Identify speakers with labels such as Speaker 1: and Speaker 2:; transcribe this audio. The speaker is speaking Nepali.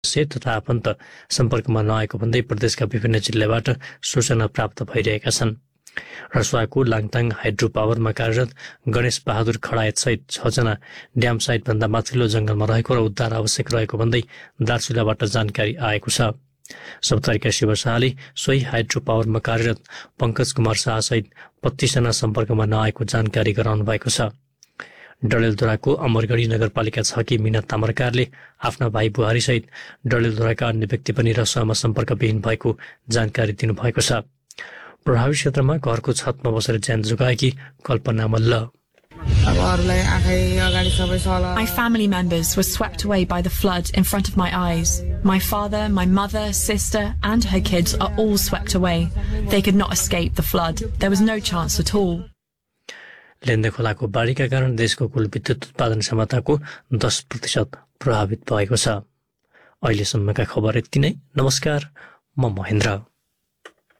Speaker 1: तथा आफन्त सम्पर्कमा नआएको भन्दै प्रदेशका विभिन्न जिल्लाबाट सूचना प्राप्त भइरहेका छन्। रसुवाको लाङटाङ हाइड्रो पावरमा कार्यरत गणेश बहादुर खडायत सहित 6 जना ड्याम साइटभन्दा माथिल्लो जंगलमा रहेको र उद्धार आवश्यक रहेको भन्दै दार्चुलाबाट जानकारी आएको छ। सप्तरीका शिव शाहले सोही हाइड्रो पावरमा कार्यरत पंकज कुमार शाह सहित 25 जना सम्पर्कमा नआएको जानकारी गराउनु भएको छ। डडेलधुराको अमरगढी नगरपालिका 6 की मीना तामरकारले आफ्ना भाइ बुहारी सहित डडेलधुराका अन्य व्यक्ति पनि रसुवामा सम्पर्कविहीन भएको जानकारी दिनुभएको छ। प्रभावित क्षेत्रमा घरको छतमा बसेर ज्यान जोगाएकी कल्पना Malla.
Speaker 2: My family members were swept away by the flood in front of my eyes. My father, my mother, sister and her kids are all swept away. They could not escape the flood. There was no chance at all.
Speaker 1: लेन्दे खोलाको बाढीका कारण देशको कुल विद्युत उत्पादन क्षमताको 10% प्रभावित भएको छ। अहिलेसम्मका खबर यति नै। नमस्कार, म महेन्द्र।